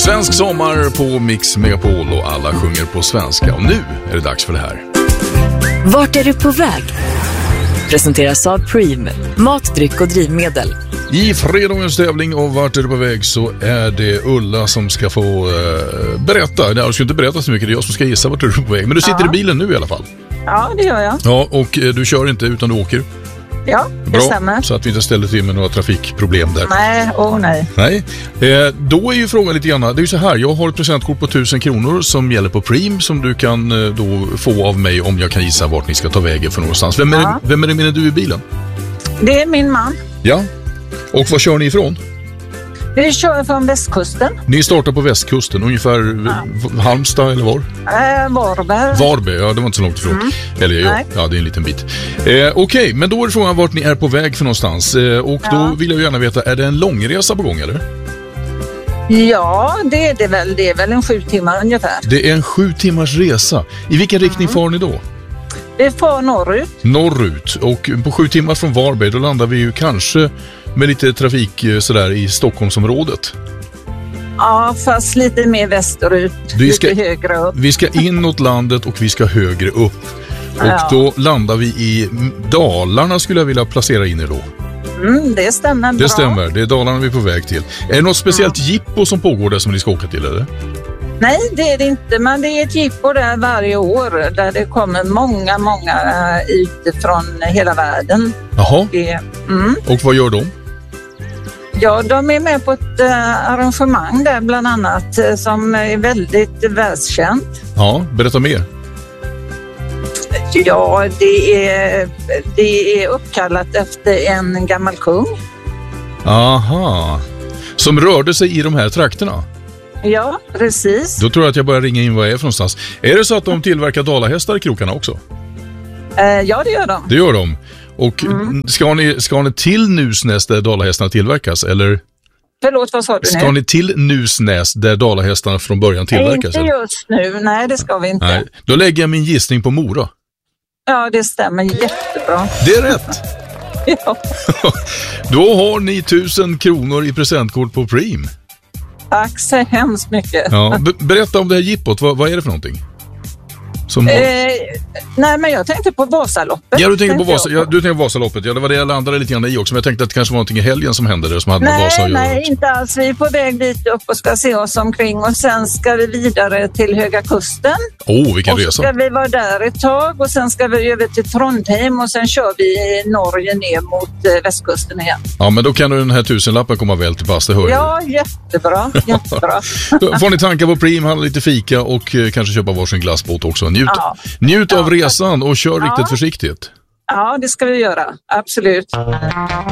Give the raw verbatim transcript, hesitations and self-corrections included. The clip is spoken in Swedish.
Svensk sommar på Mix Megapol och alla sjunger på svenska. Och nu är det dags för det här. Vart är du på väg? Presenteras av Preem, mat, dryck och drivmedel. I fredagens tävling och vart är du på väg så är det Ulla som ska få uh, berätta. Jag ska inte berätta så mycket, det är jag som ska gissa vart är du på väg. Men du sitter ja. i bilen nu i alla fall. Ja, det gör jag. Ja, och uh, du kör inte utan du åker. Ja, det Bra, stämmer. så att vi inte ställer till med några trafikproblem där. Nej, åh oh, nej. Nej, eh, då är ju frågan lite grann. Det är ju så här, jag har ett presentkort på tusen kronor som gäller på Preem som du kan eh, då få av mig om jag kan gissa vart ni ska ta vägen för någonstans. Vem är, ja. det, vem är det menar du i bilen? Det är min man. Ja, och var kör ni ifrån? Vi kör från västkusten. Ni startar på västkusten, ungefär ja. Halmstad eller var? Äh, Varberg. Varberg, ja det var inte så långt ifrån. Mm. Eller ja, ja, det är en liten bit. Eh, Okej, okay, men då är det frågan vart ni är på väg för någonstans. Eh, och ja. då vill jag gärna veta, är det en långresa på gång eller? Ja, det är det väl. Det är väl en sju timmar ungefär. Det är en sju timmars resa. I vilken riktning mm. far ni då? Vi far norrut. Norrut. Och på sju timmar från Varberg då landar vi ju kanske med lite trafik sådär i Stockholmsområdet. Ja, fast lite mer västerut, vi ska, lite högre upp. Vi ska inåt landet och vi ska högre upp. Och ja. då landar vi i Dalarna skulle jag vilja placera in er då. Mm, det stämmer bra. Det stämmer, det är Dalarna vi är på väg till. Är det något speciellt mm. jippo som pågår där som ni ska åka till eller? Nej, det är det inte, men det är ett jippo där varje år där det kommer många, många utifrån hela världen. Jaha, det, mm. och vad gör de? Ja, de är med på ett uh, arrangemang där bland annat uh, som är väldigt världskänt. Ja, berätta mer. Ja, det är, det är uppkallat efter en gammal kung. Aha, som rörde sig i de här trakterna? Ja, precis. Då tror jag att jag börjar ringa in vad jag är för någonstans. Är det så att de tillverkar dalahästar i krokarna också? Uh, ja, det gör de. Det gör de. Och mm. ska, ni, ska ni till Nusnäs där dalahästarna tillverkas? Eller? Förlåt, vad sa du nu? Ska ni till Nusnäs där dalahästarna från början tillverkas? Nej, inte just nu. Nej, det ska vi inte. Nej. Då lägger jag min gissning på Mora. Ja, det stämmer jättebra. Det är rätt. Ja. Då har ni tusen kronor i presentkort på Preem. Tack så hemskt mycket. Ja, be- berätta om det här jippot. Vad, vad är det för någonting? Som har... eh, nej, men jag tänkte på Vasaloppet. Ja, du tänkte på, Vasa, ja, du tänkte på Vasaloppet. Ja, det var det jag landade lite grann i också. Men jag tänkte att det kanske var någonting i helgen som hände där som hade nej, med Vasa att göra. Nej, inte alls. Vi är på väg dit upp och ska se oss omkring. Och sen ska vi vidare till Höga Kusten. Åh, oh, vilken och resa. Och så ska vi vara där ett tag. Och sen ska vi över till Trondheim. Och sen kör vi i Norge ner mot eh, västkusten igen. Ja, men då kan den här tusenlappen komma väl till pass, det hör Ja, jag. jättebra. jättebra. Då får ni tankar på Preem, handla lite fika och eh, kanske köpa varsin glassbåt också. Njut, ja. njut av ja. resan och kör ja. riktigt försiktigt. Ja, det ska vi göra. Absolut.